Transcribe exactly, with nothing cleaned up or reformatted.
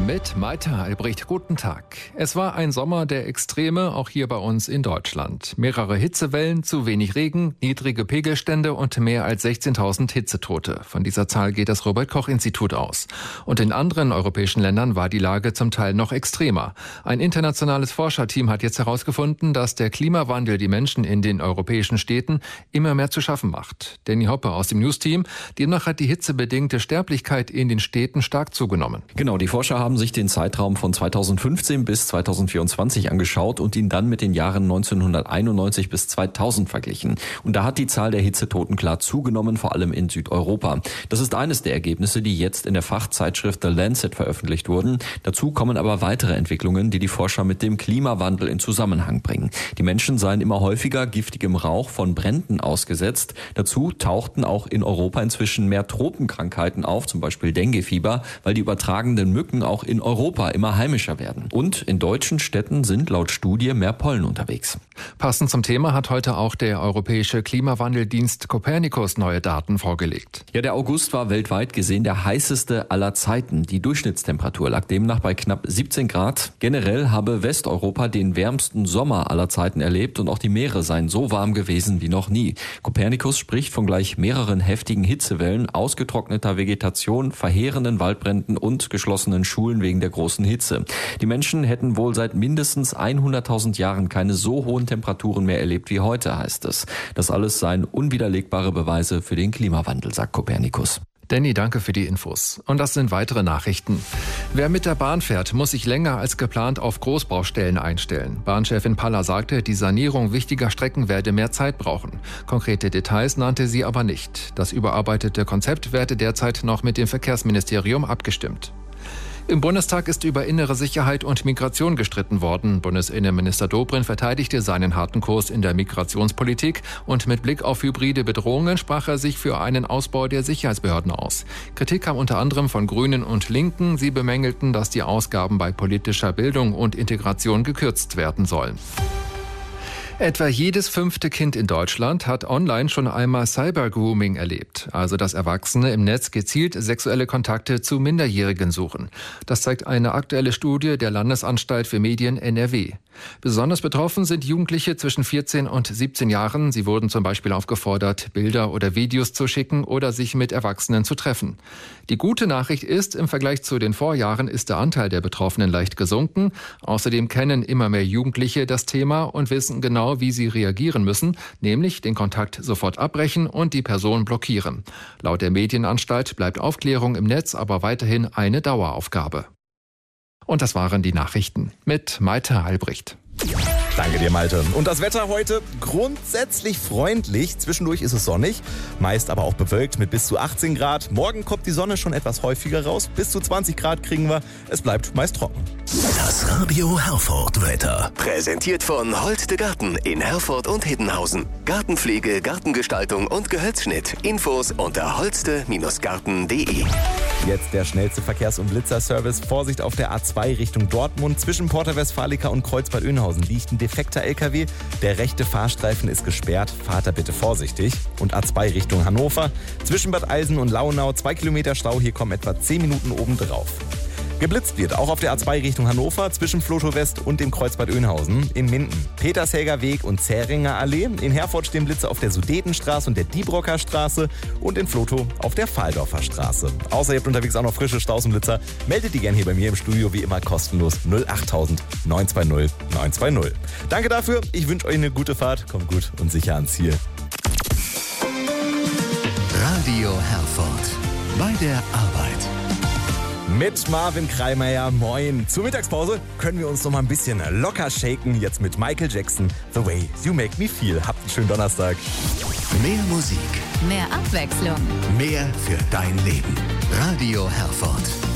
Mit Malte Albrecht, guten Tag. Es war ein Sommer der Extreme, auch hier bei uns in Deutschland. Mehrere Hitzewellen, zu wenig Regen, niedrige Pegelstände und mehr als sechzehntausend Hitzetote. Von dieser Zahl geht das Robert-Koch-Institut aus. Und in anderen europäischen Ländern war die Lage zum Teil noch extremer. Ein internationales Forscherteam hat jetzt herausgefunden, dass der Klimawandel die Menschen in den europäischen Städten immer mehr zu schaffen macht. Danny Hoppe aus dem News-Team. Demnach hat die hitzebedingte Sterblichkeit in den Städten stark zugenommen. Genau, die Forscher haben sich den Zeitraum von zweitausendfünfzehn bis zweitausendvierundzwanzig angeschaut und ihn dann mit den Jahren neunzehnhunderteinundneunzig bis zweitausend verglichen. Und da hat die Zahl der Hitzetoten klar zugenommen, vor allem in Südeuropa. Das ist eines der Ergebnisse, die jetzt in der Fachzeitschrift The Lancet veröffentlicht wurden. Dazu kommen aber weitere Entwicklungen, die die Forscher mit dem Klimawandel in Zusammenhang bringen. Die Menschen seien immer häufiger giftigem Rauch von Bränden ausgesetzt. Dazu tauchten auch in Europa inzwischen mehr Tropenkrankheiten auf, zum Beispiel Denguefieber, weil die übertragenden Mücken auch in Europa immer heimischer werden. Und in deutschen Städten sind laut Studie mehr Pollen unterwegs. Passend zum Thema hat heute auch der europäische Klimawandeldienst Copernicus neue Daten vorgelegt. Ja, der August war weltweit gesehen der heißeste aller Zeiten. Die Durchschnittstemperatur lag demnach bei knapp siebzehn Grad. Generell habe Westeuropa den wärmsten Sommer aller Zeiten erlebt und auch die Meere seien so warm gewesen wie noch nie. Copernicus spricht von gleich mehreren heftigen Hitzewellen, ausgetrockneter Vegetation, verheerenden Waldbränden und geschlossenen Schulen wegen der großen Hitze. Die Menschen hätten wohl seit mindestens hunderttausend Jahren keine so hohen Temperaturen mehr erlebt wie heute, heißt es. Das alles seien unwiderlegbare Beweise für den Klimawandel, sagt Copernicus. Danny, danke für die Infos. Und das sind weitere Nachrichten. Wer mit der Bahn fährt, muss sich länger als geplant auf Großbaustellen einstellen. Bahnchefin Paller sagte, die Sanierung wichtiger Strecken werde mehr Zeit brauchen. Konkrete Details nannte sie aber nicht. Das überarbeitete Konzept werde derzeit noch mit dem Verkehrsministerium abgestimmt. Im Bundestag ist über innere Sicherheit und Migration gestritten worden. Bundesinnenminister Dobrindt verteidigte seinen harten Kurs in der Migrationspolitik und mit Blick auf hybride Bedrohungen sprach er sich für einen Ausbau der Sicherheitsbehörden aus. Kritik kam unter anderem von Grünen und Linken. Sie bemängelten, dass die Ausgaben bei politischer Bildung und Integration gekürzt werden sollen. Etwa jedes fünfte Kind in Deutschland hat online schon einmal Cybergrooming erlebt, also dass Erwachsene im Netz gezielt sexuelle Kontakte zu Minderjährigen suchen. Das zeigt eine aktuelle Studie der Landesanstalt für Medien N R W. Besonders betroffen sind Jugendliche zwischen vierzehn und siebzehn Jahren. Sie wurden zum Beispiel aufgefordert, Bilder oder Videos zu schicken oder sich mit Erwachsenen zu treffen. Die gute Nachricht ist, im Vergleich zu den Vorjahren ist der Anteil der Betroffenen leicht gesunken. Außerdem kennen immer mehr Jugendliche das Thema und wissen genau, wie sie reagieren müssen, nämlich den Kontakt sofort abbrechen und die Person blockieren. Laut der Medienanstalt bleibt Aufklärung im Netz aber weiterhin eine Daueraufgabe. Und das waren die Nachrichten mit Malte Albrecht. Danke dir, Malte. Und das Wetter heute grundsätzlich freundlich. Zwischendurch ist es sonnig, meist aber auch bewölkt mit bis zu achtzehn Grad. Morgen kommt die Sonne schon etwas häufiger raus. Bis zu zwanzig Grad kriegen wir. Es bleibt meist trocken. Das Radio Herford Wetter. Präsentiert von Holt de Garten in Herford und Hiddenhausen. Gartenpflege, Gartengestaltung und Gehölzschnitt. Infos unter holste Garten punkt de. Jetzt der schnellste Verkehrs- und Blitzerservice. Vorsicht auf der A zwei Richtung Dortmund. Zwischen Porta Westfalica und Kreuzbad Oeynhausen liegt ein defekter L K W. Der rechte Fahrstreifen ist gesperrt. Fahrt da bitte vorsichtig. Und A zwei Richtung Hannover. Zwischen Bad Eilsen und Launau zwei Kilometer Stau. Hier kommen etwa zehn Minuten obendrauf. Geblitzt wird auch auf der A zwei Richtung Hannover zwischen Flotow West und dem Kreuzbad Oeynhausen. In Minden Petershelger Weg und Zähringer Allee. In Herford stehen Blitze auf der Sudetenstraße und der Diebrocker Straße und in Flotow auf der Fahldorfer Straße. Außer ihr habt unterwegs auch noch frische Staus und Blitzer. Meldet die gerne hier bei mir im Studio, wie immer kostenlos null acht neun zwei null neun zwei null. Danke dafür, ich wünsche euch eine gute Fahrt. Kommt gut und sicher ans Ziel. Radio Herford. Bei der Arbeit. Mit Marvin Kreimeier, moin. Zur Mittagspause können wir uns noch mal ein bisschen locker shaken. Jetzt mit Michael Jackson, The Way You Make Me Feel. Habt einen schönen Donnerstag. Mehr Musik. Mehr Abwechslung. Mehr für dein Leben. Radio Herford.